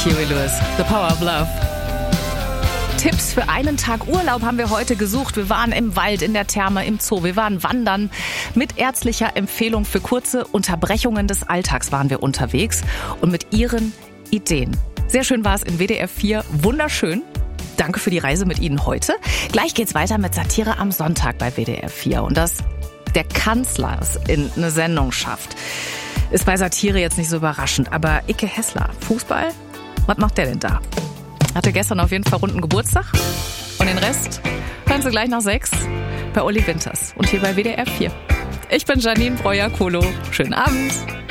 Huey Lewis, The Power of Love. Tipps für einen Tag Urlaub haben wir heute gesucht. Wir waren im Wald, in der Therme, im Zoo. Wir waren wandern. Mit ärztlicher Empfehlung für kurze Unterbrechungen des Alltags waren wir unterwegs und mit Ihren Ideen. Sehr schön war es in WDR 4. Wunderschön. Danke für die Reise mit Ihnen heute. Gleich geht's weiter mit Satire am Sonntag bei WDR 4. Und dass der Kanzler es in eine Sendung schafft, ist bei Satire jetzt nicht so überraschend. Aber Icke Hessler, Fußball, was macht der denn da? Hatte gestern auf jeden Fall runden Geburtstag. Und den Rest hören Sie gleich nach 6 bei Uli Winters und hier bei WDR 4. Ich bin Janine Breuer-Kolo. Schönen Abend.